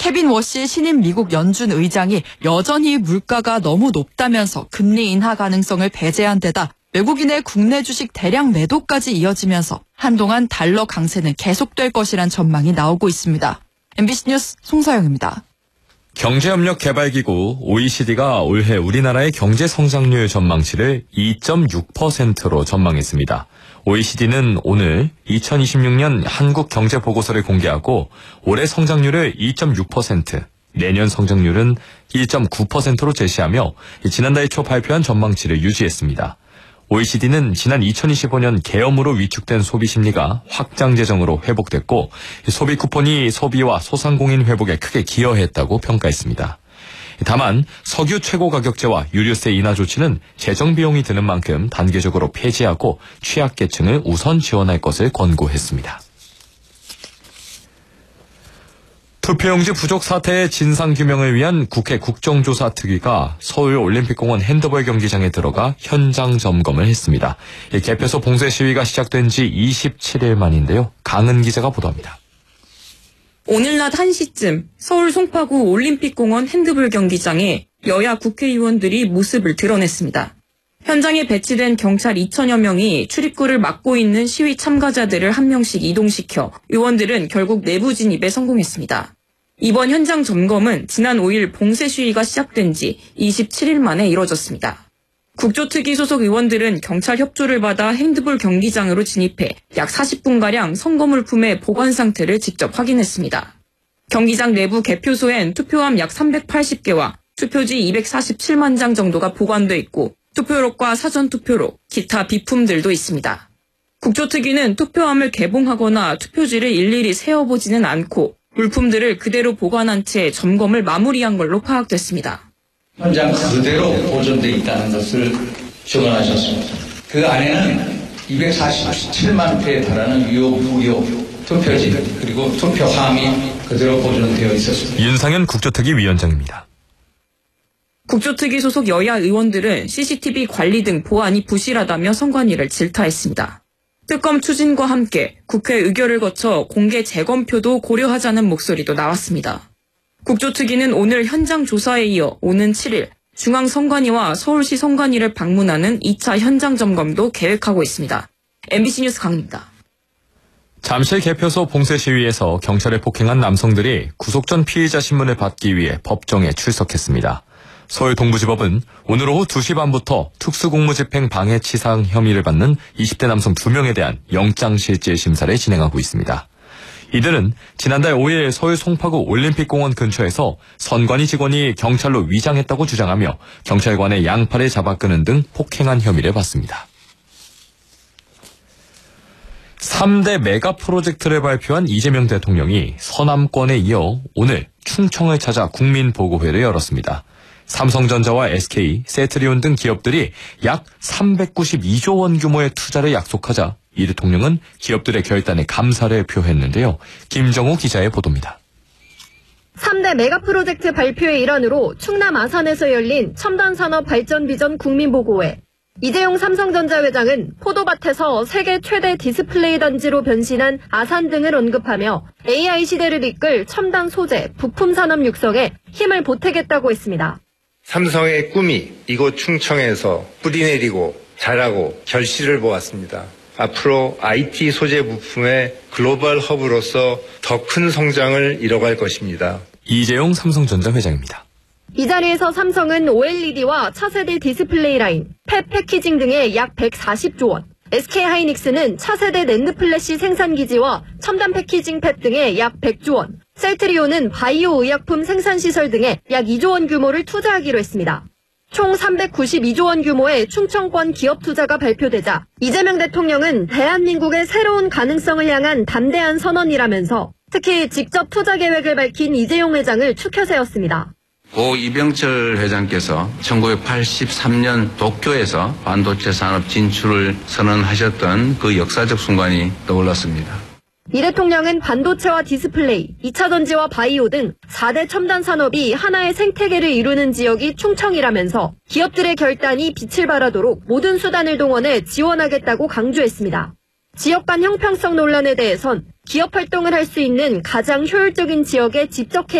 케빈 워시 신임 미국 연준 의장이 여전히 물가가 너무 높다면서 금리 인하 가능성을 배제한 데다 외국인의 국내 주식 대량 매도까지 이어지면서 한동안 달러 강세는 계속될 것이란 전망이 나오고 있습니다. MBC 뉴스 송서영입니다. 경제협력개발기구 OECD가 올해 우리나라의 경제 성장률 전망치를 2.6%로 전망했습니다. OECD는 오늘 2026년 한국 경제보고서를 공개하고 올해 성장률을 2.6%, 내년 성장률은 1.9%로 제시하며 지난달 초 발표한 전망치를 유지했습니다. OECD는 지난 2025년 계엄으로 위축된 소비 심리가 확장 재정으로 회복됐고 소비 쿠폰이 소비와 소상공인 회복에 크게 기여했다고 평가했습니다. 다만 석유 최고 가격제와 유류세 인하 조치는 재정 비용이 드는 만큼 단계적으로 폐지하고 취약계층을 우선 지원할 것을 권고했습니다. 투표용지 부족 사태의 진상규명을 위한 국회 국정조사특위가 서울올림픽공원 핸드볼 경기장에 들어가 현장 점검을 했습니다. 개표소 봉쇄 시위가 시작된 지 27일 만인데요. 강은 기자가 보도합니다. 오늘 낮 1시쯤 서울 송파구 올림픽공원 핸드볼 경기장에 여야 국회의원들이 모습을 드러냈습니다. 현장에 배치된 경찰 2천여 명이 출입구를 막고 있는 시위 참가자들을 한 명씩 이동시켜 의원들은 결국 내부 진입에 성공했습니다. 이번 현장 점검은 지난 5일 봉쇄 시위가 시작된 지 27일 만에 이뤄졌습니다. 국조특위 소속 의원들은 경찰 협조를 받아 핸드볼 경기장으로 진입해 약 40분가량 선거물품의 보관 상태를 직접 확인했습니다. 경기장 내부 개표소엔 투표함 약 380개와 투표지 247만 장 정도가 보관돼 있고 투표록과 사전투표록, 기타 비품들도 있습니다. 국조특위는 투표함을 개봉하거나 투표지를 일일이 세어보지는 않고 물품들을 그대로 보관한 채 점검을 마무리한 걸로 파악됐습니다. 현장 그대로 보존돼 있다는 것을 증언하셨습니다. 그 안에는 247만 회에 달하는 유효, 무효 투표지 그리고 투표함이 그대로 보존되어 있었습니다. 윤상현 국조특위 위원장입니다. 국조특위 소속 여야 의원들은 CCTV 관리 등 보안이 부실하다며 선관위를 질타했습니다. 특검 추진과 함께 국회 의결을 거쳐 공개 재검표도 고려하자는 목소리도 나왔습니다. 국조특위는 오늘 현장 조사에 이어 오는 7일 중앙선관위와 서울시 선관위를 방문하는 2차 현장 점검도 계획하고 있습니다. MBC 뉴스 강입니다. 잠실 개표소 봉쇄 시위에서 경찰에 폭행한 남성들이 구속 전 피의자 신문을 받기 위해 법정에 출석했습니다. 서울 동부지법은 오늘 오후 2시 반부터 특수공무집행 방해치상 혐의를 받는 20대 남성 2명에 대한 영장실질 심사를 진행하고 있습니다. 이들은 지난달 5일 서울 송파구 올림픽공원 근처에서 선관위 직원이 경찰로 위장했다고 주장하며 경찰관의 양팔을 잡아 끄는 등 폭행한 혐의를 받습니다. 3대 메가 프로젝트를 발표한 이재명 대통령이 서남권에 이어 오늘 충청을 찾아 국민보고회를 열었습니다. 삼성전자와 SK, 세트리온 등 기업들이 약 392조 원 규모의 투자를 약속하자 이 대통령은 기업들의 결단에 감사를 표했는데요. 김정우 기자의 보도입니다. 3대 메가 프로젝트 발표의 일환으로 충남 아산에서 열린 첨단산업 발전 비전 국민보고회. 이재용 삼성전자 회장은 포도밭에서 세계 최대 디스플레이 단지로 변신한 아산 등을 언급하며 AI 시대를 이끌 첨단 소재, 부품 산업 육성에 힘을 보태겠다고 했습니다. 삼성의 꿈이 이곳 충청에서 뿌리내리고 자라고 결실을 보았습니다. 앞으로 IT 소재 부품의 글로벌 허브로서 더 큰 성장을 이뤄갈 것입니다. 이재용 삼성전자 회장입니다. 이 자리에서 삼성은 OLED와 차세대 디스플레이 라인, 팹 패키징 등에 약 140조 원, SK하이닉스는 차세대 낸드 플래시 생산 기지와 첨단 패키징 팹 등에 약 100조 원, 셀트리온은 바이오 의약품 생산 시설 등에 약 2조 원 규모를 투자하기로 했습니다. 총 392조 원 규모의 충청권 기업 투자가 발표되자 이재명 대통령은 대한민국의 새로운 가능성을 향한 담대한 선언이라면서 특히 직접 투자 계획을 밝힌 이재용 회장을 추켜 세웠습니다. 고 이병철 회장께서 1983년 도쿄에서 반도체 산업 진출을 선언하셨던 그 역사적 순간이 떠올랐습니다. 이 대통령은 반도체와 디스플레이, 2차 전지와 바이오 등 4대 첨단 산업이 하나의 생태계를 이루는 지역이 충청이라면서 기업들의 결단이 빛을 발하도록 모든 수단을 동원해 지원하겠다고 강조했습니다. 지역 간 형평성 논란에 대해선 기업 활동을 할 수 있는 가장 효율적인 지역에 집적해